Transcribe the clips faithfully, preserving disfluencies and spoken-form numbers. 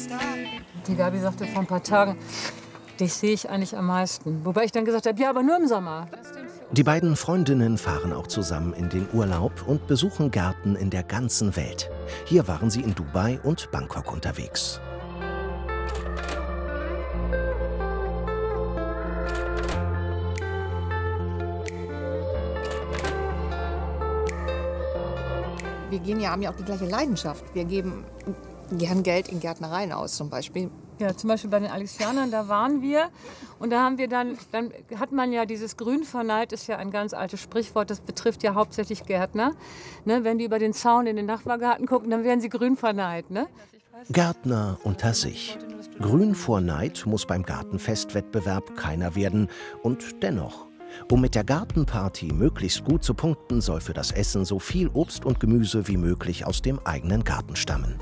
Die Gabi sagte vor ein paar Tagen, dich sehe ich eigentlich am meisten. Wobei ich dann gesagt habe, ja, aber nur im Sommer. Die beiden Freundinnen fahren auch zusammen in den Urlaub und besuchen Gärten in der ganzen Welt. Hier waren sie in Dubai und Bangkok unterwegs. Wir gehen ja, haben ja auch die gleiche Leidenschaft. Wir geben gern Geld in Gärtnereien aus zum Beispiel. Ja, zum Beispiel bei den Alexianern, da waren wir und da haben wir dann, dann hat man ja dieses Grünverneid, ist ja ein ganz altes Sprichwort, das betrifft ja hauptsächlich Gärtner. Ne, wenn die über den Zaun in den Nachbargarten gucken, dann werden sie grünverneidt. Ne? Gärtner unter sich. Grün vor Neid muss beim Gartenfestwettbewerb keiner werden und dennoch. Um mit der Gartenparty möglichst gut zu punkten, soll für das Essen so viel Obst und Gemüse wie möglich aus dem eigenen Garten stammen.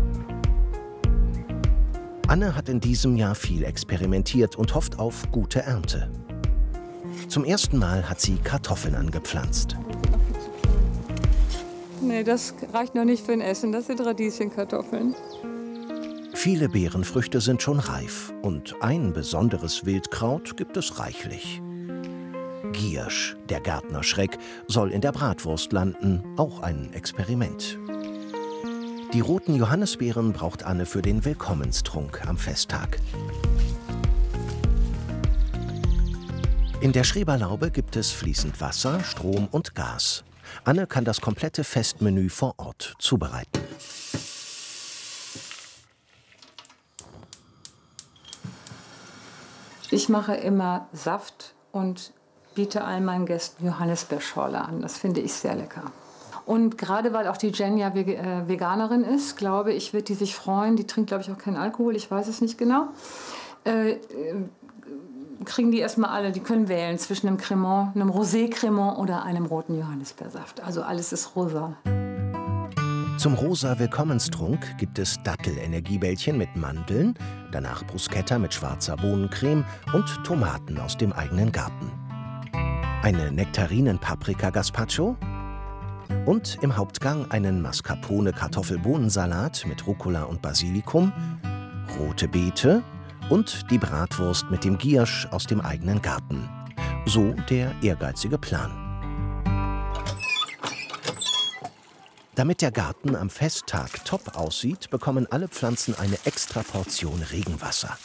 Anne hat in diesem Jahr viel experimentiert und hofft auf gute Ernte. Zum ersten Mal hat sie Kartoffeln angepflanzt. Nee, das reicht noch nicht für ein Essen, das sind Radieschenkartoffeln. Viele Beerenfrüchte sind schon reif und ein besonderes Wildkraut gibt es reichlich. Giersch, der Gärtnerschreck, soll in der Bratwurst landen, auch ein Experiment. Die roten Johannisbeeren braucht Anne für den Willkommenstrunk am Festtag. In der Schreberlaube gibt es fließend Wasser, Strom und Gas. Anne kann das komplette Festmenü vor Ort zubereiten. Ich mache immer Saft und biete all meinen Gästen Johannisbeerschorle an. Das finde ich sehr lecker. Und gerade weil auch die Jen ja Veganerin ist, glaube ich, wird die sich freuen. Die trinkt, glaube ich, auch keinen Alkohol, ich weiß es nicht genau. Äh, kriegen die erstmal alle, die können wählen zwischen einem Cremant, einem Rosé-Cremant oder einem roten Johannisbeersaft. Also alles ist rosa. Zum rosa Willkommenstrunk gibt es Dattel-Energiebällchen mit Mandeln, danach Bruschetta mit schwarzer Bohnencreme und Tomaten aus dem eigenen Garten. Eine Nektarinen-Paprika-Gazpacho und im Hauptgang einen Mascarpone-Kartoffel-Bohnensalat mit Rucola und Basilikum, rote Beete und die Bratwurst mit dem Giersch aus dem eigenen Garten. So der ehrgeizige Plan. Damit der Garten am Festtag top aussieht, bekommen alle Pflanzen eine extra Portion Regenwasser.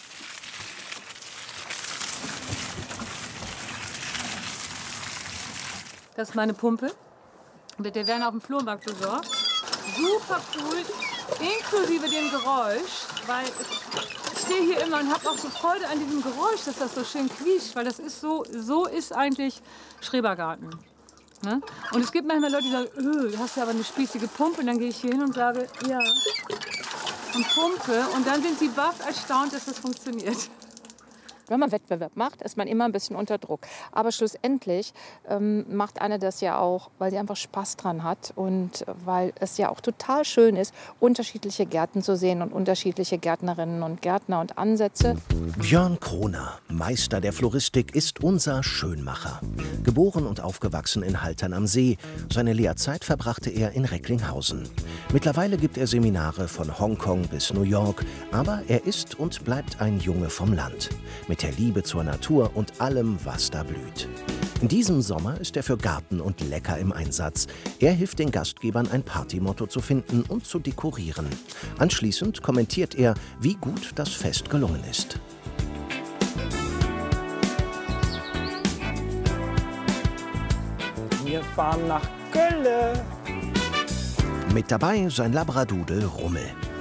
Das ist meine Pumpe. Der werden auf dem Flohmarkt besorgt. Super cool, inklusive dem Geräusch, weil ich stehe hier immer und habe auch so Freude an diesem Geräusch, dass das so schön quietscht, weil das ist so, so ist eigentlich Schrebergarten. Ne? Und es gibt manchmal Leute, die sagen, öh, du hast ja aber eine spießige Pumpe. Und dann gehe ich hier hin und sage, ja, und pumpe. Und dann sind sie baff erstaunt, dass das funktioniert. Wenn man Wettbewerb macht, ist man immer ein bisschen unter Druck. Aber schlussendlich ähm, macht Anne das ja auch, weil sie einfach Spaß dran hat und weil es ja auch total schön ist, unterschiedliche Gärten zu sehen und unterschiedliche Gärtnerinnen und Gärtner und Ansätze. Björn Kroner, Meister der Floristik, ist unser Schönmacher. Geboren und aufgewachsen in Haltern am See. Seine Lehrzeit verbrachte er in Recklinghausen. Mittlerweile gibt er Seminare von Hongkong bis New York, aber er ist und bleibt ein Junge vom Land. Mit der Liebe zur Natur und allem, was da blüht. In diesem Sommer ist er für Garten und Lecker im Einsatz. Er hilft den Gastgebern, ein Partymotto zu finden und zu dekorieren. Anschließend kommentiert er, wie gut das Fest gelungen ist. Wir fahren nach Köln. Mit dabei sein Labradoodle Rummel.